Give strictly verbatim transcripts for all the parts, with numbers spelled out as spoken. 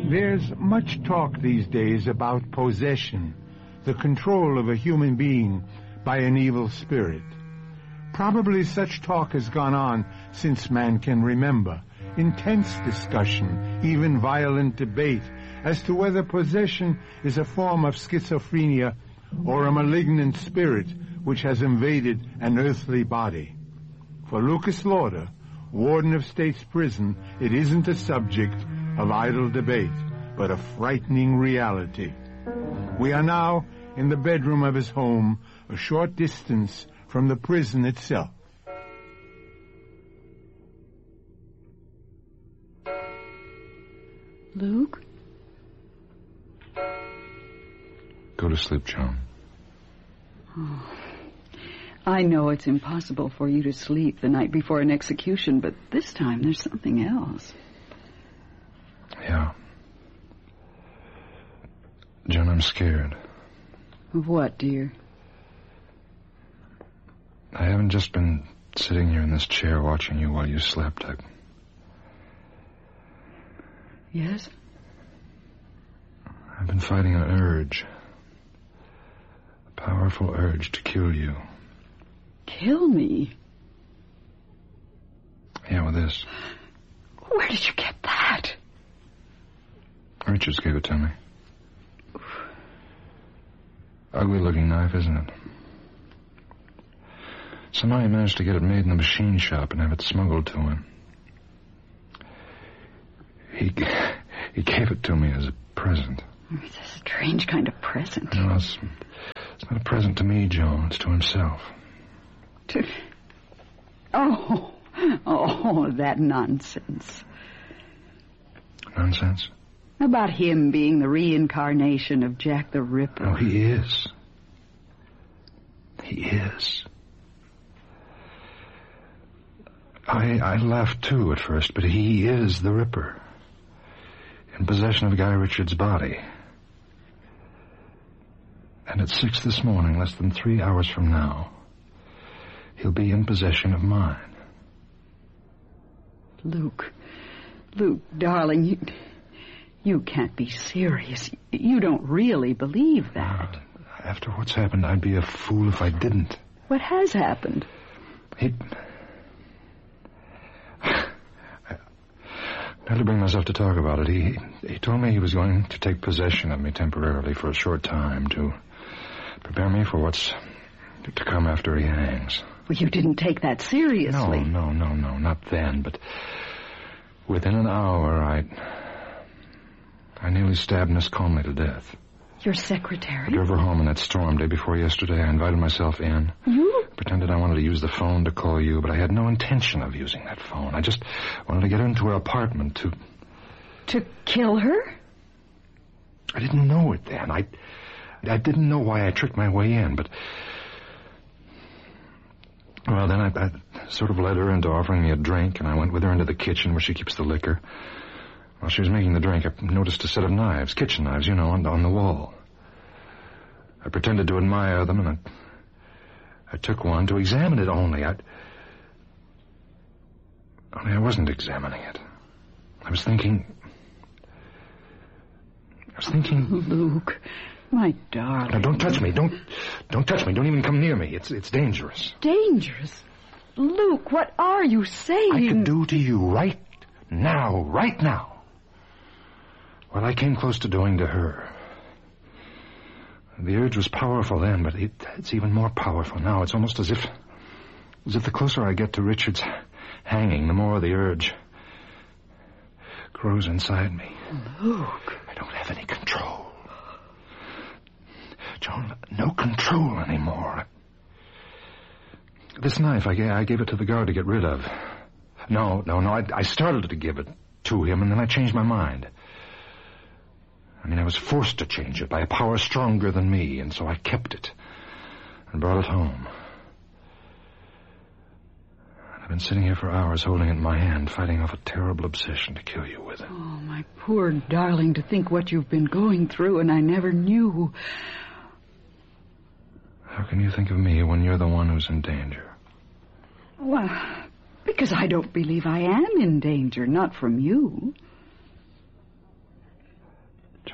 There's much talk these days about possession, the control of a human being by an evil spirit. Probably such talk has gone on since man can remember. Intense discussion, even violent debate, as to whether possession is a form of schizophrenia or a malignant spirit which has invaded an earthly body. For Lucas Lauder, warden of State's Prison, it isn't a subject of idle debate, but a frightening reality. We are now in the bedroom of his home, a short distance from the prison itself. Luke? Go to sleep, Joan. Oh. I know it's impossible for you to sleep the night before an execution, but this time there's something else. Yeah. Joan, I'm scared. Of what, dear? I haven't just been sitting here in this chair watching you while you slept. I... Yes? I've been fighting an urge. A powerful urge to kill you. Kill me? Yeah, with this. Where did you get that? Richards gave it to me. Ugly-looking knife, isn't it? Somehow he managed to get it made in the machine shop and have it smuggled to him. He he gave it to me as a present. It's a strange kind of present. No, it's, it's not a present to me, Joan. It's to himself. To... Oh, oh, that nonsense. Nonsense? About him being the reincarnation of Jack the Ripper. Oh, he is. He is. I I laughed, too, at first, but he is the Ripper. In possession of Guy Richards' body. And at six this morning, less than three hours from now, he'll be in possession of mine. Luke. Luke, darling, you... You can't be serious. You don't really believe that. Uh, after what's happened, I'd be a fool if I didn't. What has happened? He... I had to bring myself to talk about it. He he told me he was going to take possession of me temporarily for a short time to prepare me for what's to come after he hangs. Well, you didn't take that seriously. No, no, no, no, not then, but within an hour, I... I nearly stabbed Miss Comley to death. Your secretary? I drove her home in that storm day before yesterday. I invited myself in. You? Pretended I wanted to use the phone to call you, but I had no intention of using that phone. I just wanted to get into her apartment to... To kill her? I didn't know it then. I, I didn't know why I tricked my way in, but... Well, then I, I sort of led her into offering me a drink, and I went with her into the kitchen where she keeps the liquor. While she was making the drink, I noticed a set of knives, kitchen knives, you know, on, on the wall. I pretended to admire them, and I, I took one to examine it only. I, only I wasn't examining it. I was thinking... I was thinking... Luke, my darling... Now, don't touch me. Don't don't touch me. Don't even come near me. It's, it's dangerous. Dangerous? Luke, what are you saying? I could do to you right now, right now, what I came close to doing to her. The urge was powerful then, but it, it's even more powerful now. It's almost as if, as if the closer I get to Richard's hanging, the more the urge grows inside me. Luke. I don't have any control. Joan, no control anymore. This knife, I gave, I gave it to the guard to get rid of. No, no, no, I, I started to give it to him, and then I changed my mind. I mean, I was forced to change it by a power stronger than me, and so I kept it and brought it home. I've been sitting here for hours holding it in my hand, fighting off a terrible obsession to kill you with it. Oh, my poor darling, to think what you've been going through, and I never knew. How can you think of me when you're the one who's in danger? Well, because I don't believe I am in danger, not from you.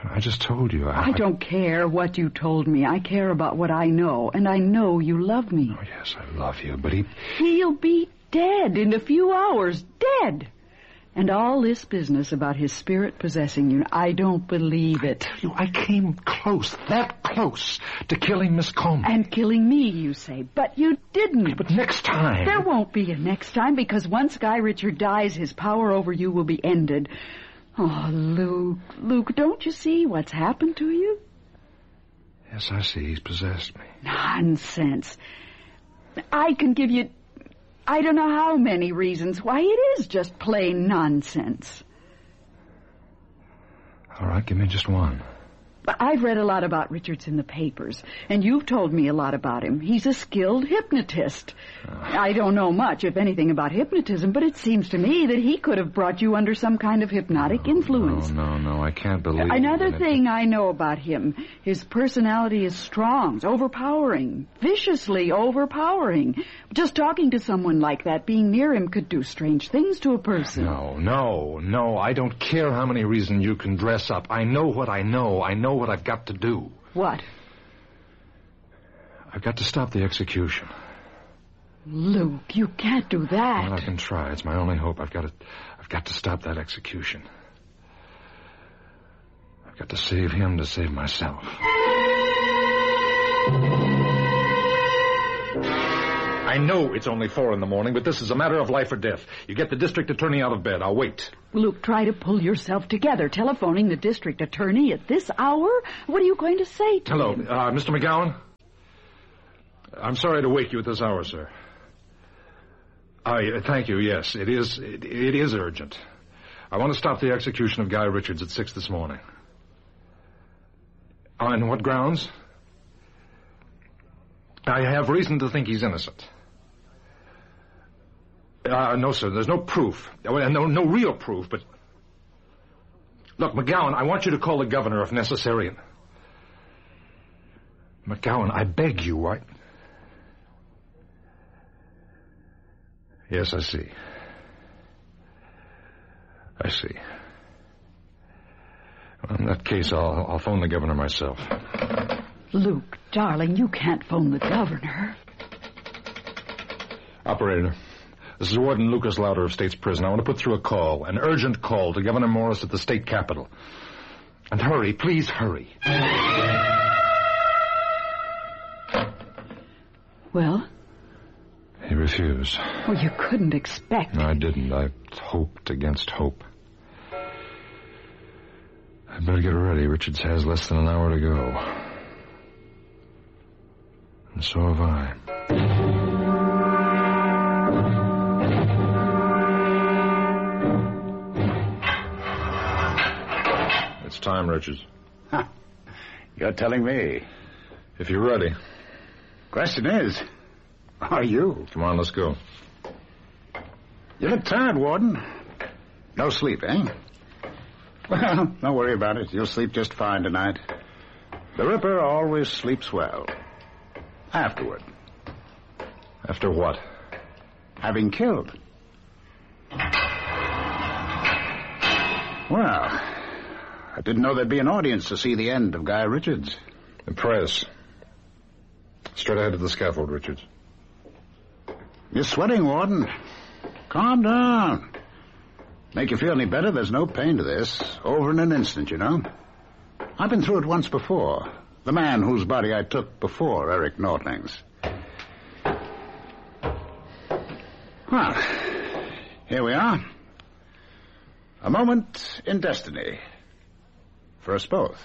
I just told you. I, I don't care what you told me. I care about what I know, and I know you love me. Oh, yes, I love you, but he... He'll be dead in a few hours. Dead. And all this business about his spirit possessing you, I don't believe it. I tell you, I came close, that close, to killing Miss Coleman. And killing me, you say, but you didn't. But next time... There won't be a next time, because once Guy Richard dies, his power over you will be ended. Oh, Luke, Luke, don't you see what's happened to you? Yes, I see. He's possessed me. Nonsense. I can give you... I don't know how many reasons why it is just plain nonsense. All right, give me just one. I've read a lot about Richards in the papers, and you've told me a lot about him. He's a skilled hypnotist. Uh, I don't know much, if anything, about hypnotism, but it seems to me that he could have brought you under some kind of hypnotic no, influence. No, no, no, I can't believe it. Another thing I know about him, his personality is strong, it's overpowering, viciously overpowering. Just talking to someone like that, being near him, could do strange things to a person. No, no, no, I don't care how many reasons you can dress up. I know what I know. I know what I've got to do. What? I've got to stop the execution. Luke, you can't do that. Well, I can try. It's my only hope. I've got to, I've got to stop that execution. I've got to save him to save myself. I know it's only four in the morning, but this is a matter of life or death. You get the district attorney out of bed. I'll wait. Luke, try to pull yourself together. Telephoning the district attorney at this hour? What are you going to say to Hello, him? Hello, uh, Mister McGowan? I'm sorry to wake you at this hour, sir. I, uh, thank you, yes. It is, it, it is urgent. I want to stop the execution of Guy Richards at six this morning. On what grounds? I have reason to think he's innocent. Uh, no, sir, there's no proof. No, no real proof, but... Look, McGowan, I want you to call the governor if necessary. And... McGowan, I beg you, I... Yes, I see. I see. Well, in that case, I'll, I'll phone the governor myself. Luke, darling, you can't phone the governor. Operator, this is Warden Lucas Louder of State's Prison. I want to put through a call, an urgent call to Governor Morris at the state capitol. And hurry, please hurry. Well? He refused. Oh, you couldn't expect. No, I didn't. I hoped against hope. I'd better get ready. Richards has less than an hour to go. And so have I. It's time, Richards. Huh. You're telling me. If you're ready. Question is, are you? Come on, let's go. You look tired, Warden. No sleep, eh? Well, don't worry about it. You'll sleep just fine tonight. The Ripper always sleeps well. Afterward. After what? Having killed. Well, I didn't know there'd be an audience to see the end of Guy Richards. The press. Straight ahead to the scaffold, Richards. You're sweating, Warden. Calm down. Make you feel any better, there's no pain to this. Over in an instant, you know. I've been through it once before. The man whose body I took before Eric Nordling's. Well, here we are. A moment in destiny. For us both.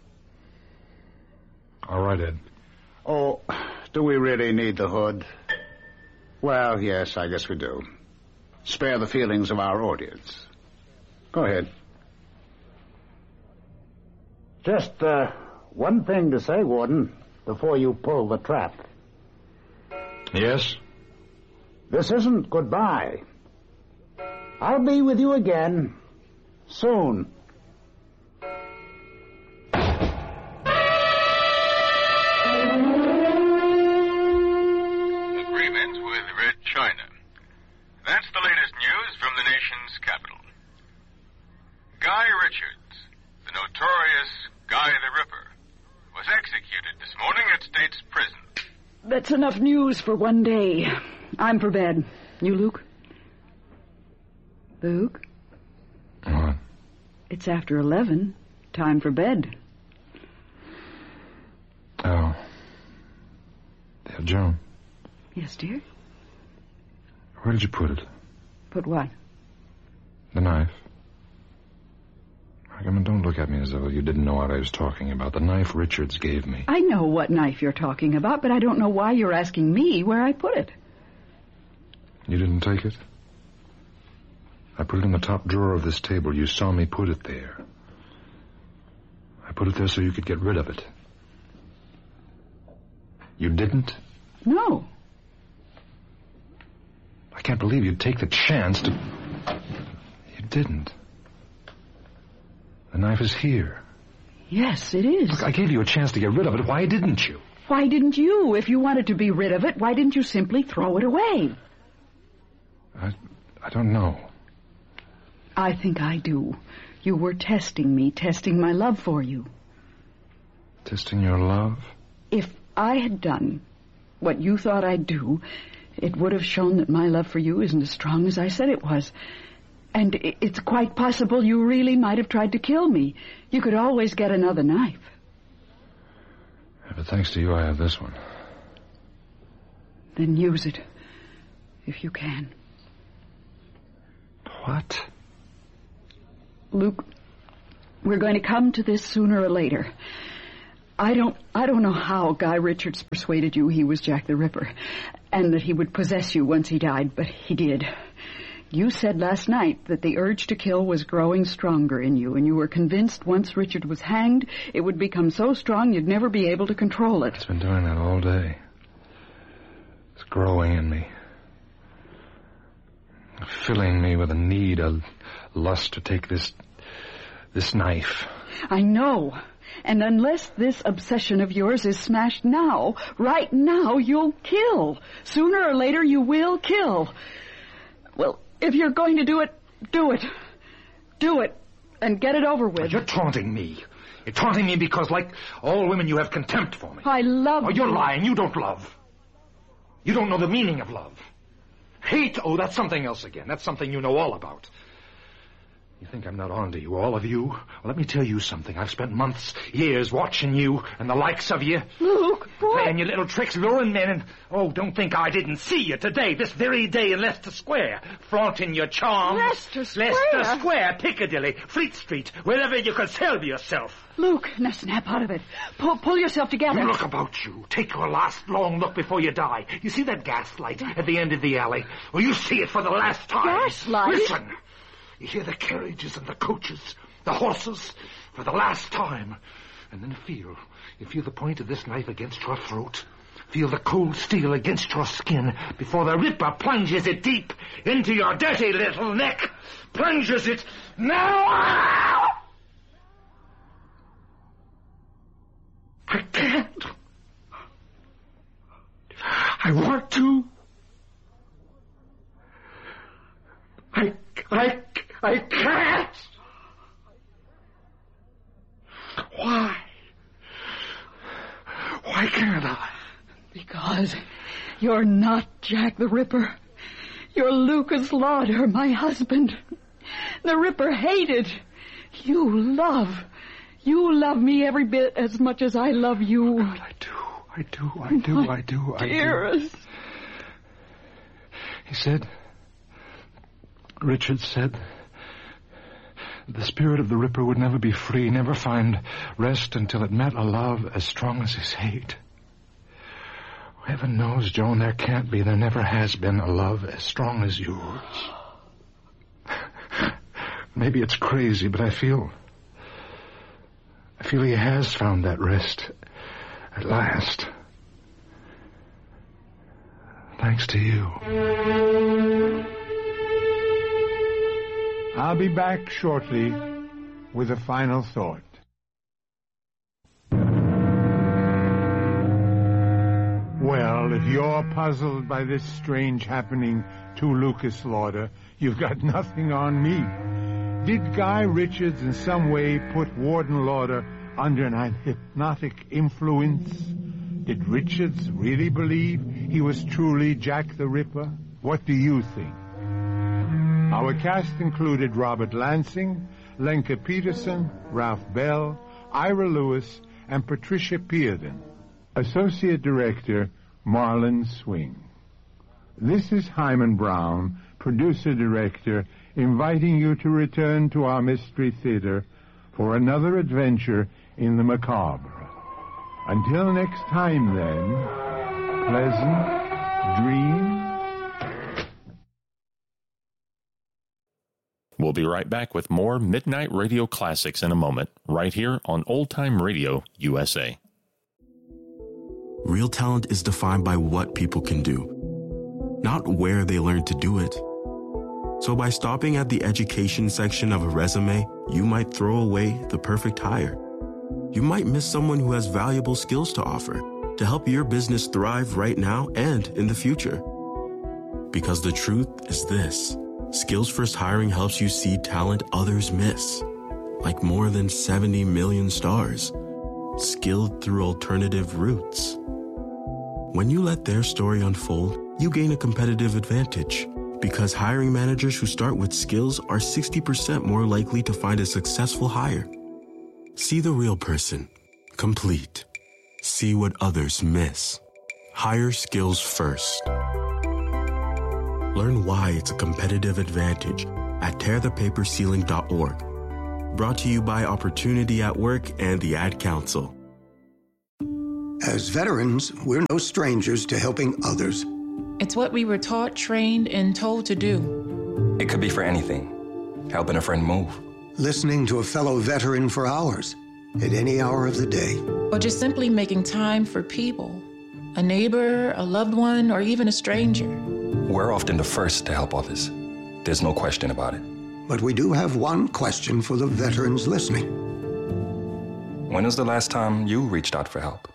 All right, Ed. Oh, do we really need the hood? Well, yes, I guess we do. Spare the feelings of our audience. Go ahead. Just, uh, one thing to say, Warden, before you pull the trap. Yes? This isn't goodbye. I'll be with you again soon. Agreement with Red China. That's the latest news from the nation's capital. Guy Richards, the the notorious Guy the Ripper, was executed this morning at State's Prison. That's enough news for one day. I'm for bed. You, Luke? Luke? What? It's after eleven. Time for bed. Oh. Yeah, Joan. Yes, dear? Where did you put it? Put what? The knife. I mean, don't look at me as though you didn't know what I was talking about. The knife Richards gave me. I know what knife you're talking about, but I don't know why you're asking me where I put it. You didn't take it? I put it in the top drawer of this table. You saw me put it there. I put it there so you could get rid of it. You didn't? No. I can't believe you'd take the chance to... You didn't. The knife is here. Yes, it is. Look, I gave you a chance to get rid of it. Why didn't you? Why didn't you? If you wanted to be rid of it, why didn't you simply throw it away? I, I don't know. I think I do. You were testing me, testing my love for you. Testing your love? If I had done what you thought I'd do, it would have shown that my love for you isn't as strong as I said it was. And it's quite possible you really might have tried to kill me. You could always get another knife. Yeah, but thanks to you, I have this one. Then use it, if you can. What? Luke, we're going to come to this sooner or later. I don't I don't know how Guy Richards persuaded you he was Jack the Ripper, and that he would possess you once he died, but he did. You said last night that the urge to kill was growing stronger in you, and you were convinced once Richard was hanged, it would become so strong you'd never be able to control it. It's been doing that all day. It's growing in me. Filling me with a need, a lust to take this... this knife. I know. And unless this obsession of yours is smashed now, right now, you'll kill. Sooner or later, you will kill. Well, if you're going to do it, do it. Do it, and get it over with. You're taunting me. You're taunting me because, like all women, you have contempt for me. I love you. Oh, you're lying. You don't love. You don't know the meaning of love. Hate, oh, that's something else again. That's something you know all about. You think I'm not on to you, all of you? Well, let me tell you something. I've spent months, years watching you and the likes of you. Luke, what? Playing your little tricks, luring men, and... Oh, don't think I didn't see you today, this very day in Leicester Square. Flaunting your charms. Leicester Square? Leicester Square, Piccadilly, Fleet Street, wherever you could sell yourself. Luke, now snap out of it. Pull, pull yourself together. You look about you. Take your last long look before you die. You see that gas light at the end of the alley? Well, you see it for the last time. Gas light? Listen. You hear the carriages and the coaches, the horses, for the last time. And then feel, you feel the point of this knife against your throat. Feel the cold steel against your skin before the Ripper plunges it deep into your dirty little neck. Plunges it now. I can't. I want to. I, I, I can't. Why? Why can't I? Because you're not Jack the Ripper. You're Lucas Lauder, my husband. The Ripper hated. You love. You love me every bit as much as I love you. God, I do. I do. I do. My I do. I do. Dearest. He said... Richard said the spirit of the Ripper would never be free, never find rest until it met a love as strong as his hate. Heaven knows, Joan, there can't be, there never has been a love as strong as yours. Maybe it's crazy, but I feel... I feel he has found that rest at last. Thanks to you. I'll be back shortly with a final thought. Well, if you're puzzled by this strange happening to Lucas Lauder, you've got nothing on me. Did Guy Richards in some way put Warden Lauder under an hypnotic influence? Did Richards really believe he was truly Jack the Ripper? What do you think? Our cast included Robert Lansing, Lenka Peterson, Ralph Bell, Ira Lewis, and Patricia Pearden. Associate Director, Marlon Swing. This is Hyman Brown, Producer-Director, inviting you to return to our Mystery Theater for another adventure in the macabre. Until next time, then, pleasant dreams. We'll be right back with more Midnight Radio Classics in a moment, right here on Old Time Radio U S A. Real talent is defined by what people can do, not where they learn to do it. So by stopping at the education section of a resume, you might throw away the perfect hire. You might miss someone who has valuable skills to offer to help your business thrive right now and in the future. Because the truth is this: Skills First Hiring helps you see talent others miss, like more than seventy million stars, skilled through alternative routes. When you let their story unfold, you gain a competitive advantage, because hiring managers who start with skills are sixty percent more likely to find a successful hire. See the real person, complete. See what others miss. Hire skills first. Learn why it's a competitive advantage at tear the paper ceiling dot org. Brought to you by Opportunity at Work and the Ad Council. As veterans, we're no strangers to helping others. It's what we were taught, trained, and told to do. It could be for anything. Helping a friend move. Listening to a fellow veteran for hours, at any hour of the day. Or just simply making time for people. A neighbor, a loved one, or even a stranger. We're often the first to help others. There's no question about it. But we do have one question for the veterans listening. When was the last time you reached out for help?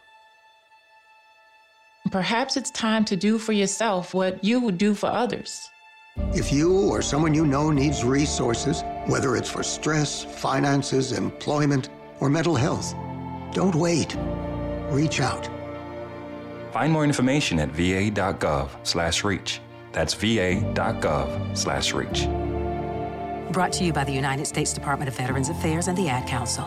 Perhaps it's time to do for yourself what you would do for others. If you or someone you know needs resources, whether it's for stress, finances, employment, or mental health, don't wait. Reach out. Find more information at va.gov slash reach. That's va.gov slash reach. Brought to you by the United States Department of Veterans Affairs and the Ad Council.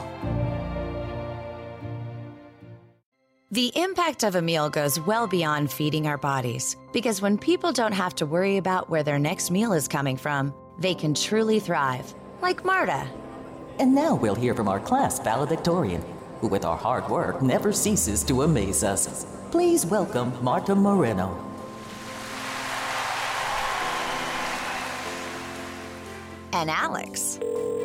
The impact of a meal goes well beyond feeding our bodies, because when people don't have to worry about where their next meal is coming from, they can truly thrive, like Marta. And now we'll hear from our class valedictorian, who with our hard work never ceases to amaze us. Please welcome Marta Moreno. And Alex.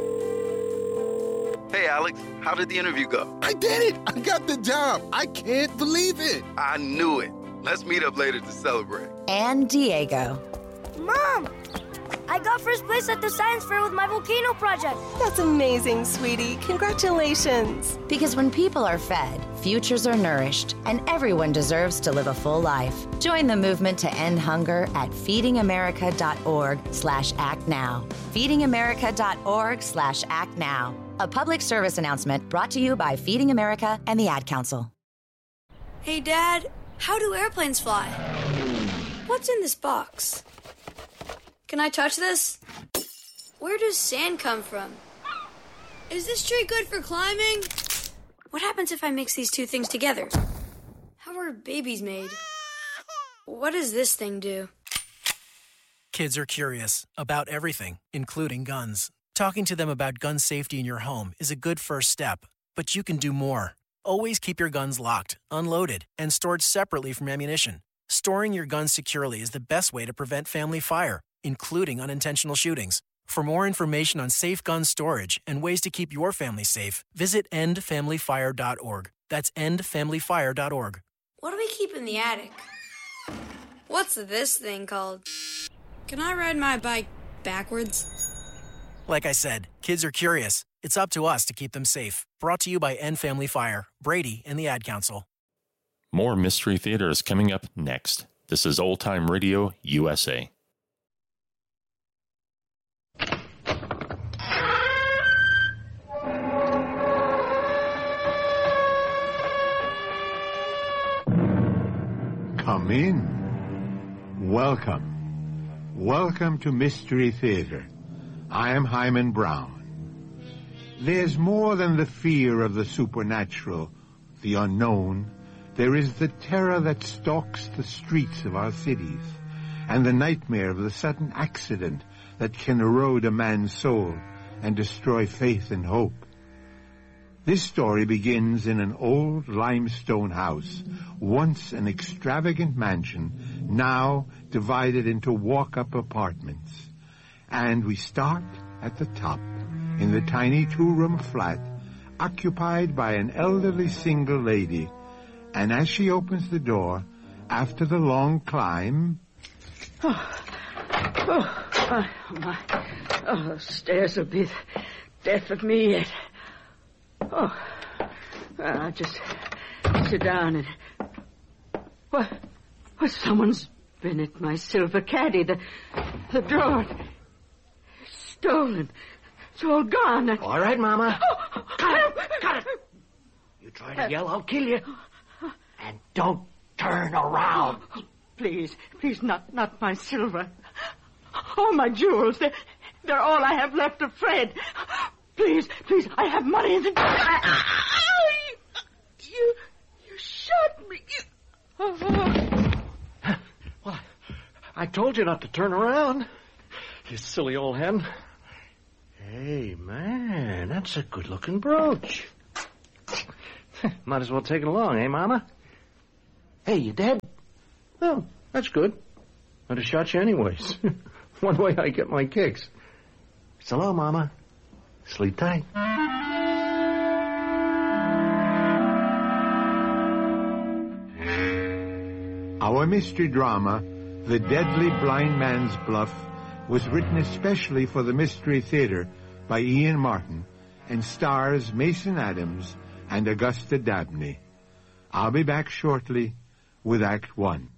Hey, Alex, how did the interview go? I did it! I got the job! I can't believe it! I knew it. Let's meet up later to celebrate. And Diego. Mom! I got first place at the science fair with my volcano project. That's amazing, sweetie. Congratulations. Because when people are fed, futures are nourished, and everyone deserves to live a full life. Join the movement to end hunger at feedingamerica.org slash act now. feedingamerica.org slash act now. A public service announcement brought to you by Feeding America and the Ad Council. Hey, Dad, how do airplanes fly? What's in this box? Can I touch this? Where does sand come from? Is this tree good for climbing? What happens if I mix these two things together? How are babies made? What does this thing do? Kids are curious about everything, including guns. Talking to them about gun safety in your home is a good first step, but you can do more. Always keep your guns locked, unloaded, and stored separately from ammunition. Storing your guns securely is the best way to prevent family fire, including unintentional shootings. For more information on safe gun storage and ways to keep your family safe, visit end family fire dot org. That's end family fire dot org. What do we keep in the attic? What's this thing called? Can I ride my bike backwards? Like I said, kids are curious. It's up to us to keep them safe. Brought to you by End Family Fire, Brady, and the Ad Council. More Mystery Theater is coming up next. This is Old Time Radio U S A. Come in. Welcome. Welcome to Mystery Theater. I am Hyman Brown. There's more than the fear of the supernatural, the unknown. There is the terror that stalks the streets of our cities, and the nightmare of the sudden accident that can erode a man's soul and destroy faith and hope. This story begins in an old limestone house, once an extravagant mansion, now divided into walk-up apartments. And we start at the top, in the tiny two-room flat, occupied by an elderly single lady. And as she opens the door, after the long climb... Oh, oh, my, my, oh, the stairs will be the death of me yet. Oh, well, I'll just sit down and... What? Well, someone's been at my silver caddy. The, the drawer... Stolen. It's all gone. All right, Mama. Oh, cut it! Cut it! You try to yell, I'll kill you. And don't turn around. Oh, please, please, not not my silver. All my jewels. They're, they're all I have left of Fred. Please, please, I have money in the... You, you shot me. Oh. Well, I told you not to turn around. You silly old hen. Hey, man, that's a good-looking brooch. Might as well take it along, eh, Mama? Hey, you dead? Oh, that's good. I'd have shot you anyways. One way I get my kicks. So long, Mama. Sleep tight. Our mystery drama, The Deadly Blind Man's Bluff, was written especially for the Mystery Theater by Ian Martin and stars Mason Adams and Augusta Dabney. I'll be back shortly with Act One.